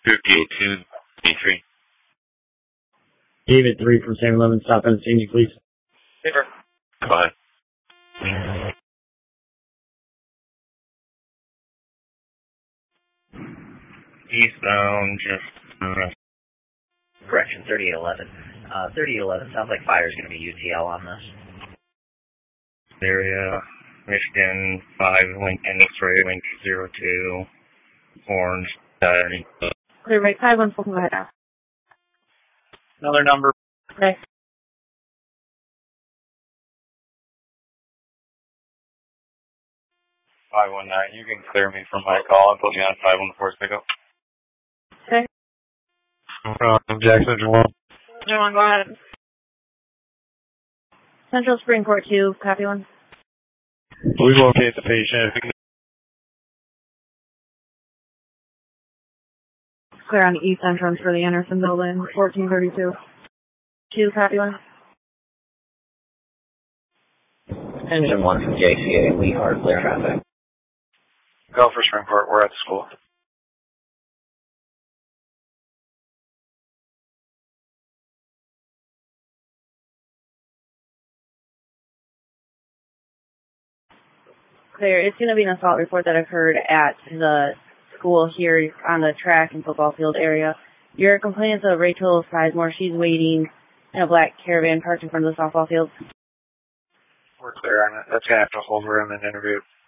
58-2-23. David 3 from 7-Eleven, stop and see me, please. Paper. Go ahead. Eastbound, just Correction, 3811. 3811 sounds like fire's going to be UTL on this. area, Michigan 5, Lincoln X-ray, link 02, Orange, Clear right, 514, go ahead now. Another number. Okay. You can clear me from my call and put me on 514 pickup. Okay. Jackson, Jamal. Jamal, go ahead. Central Spring Court 2, copy one. Please locate the patient. Clear on the east entrance for the Anderson building, 1432. 2, copy one. Engine 1 from JCA, Lee Hart, clear traffic. Go for Springport, we're at the school. Clear. It's going to be an assault report that occurred at the school here on the track and football field area. Your complaint is of Rachel Sizemore. She's waiting in a black caravan parked in front of the softball field. We're clear on it. That's going to have to hold room and interview.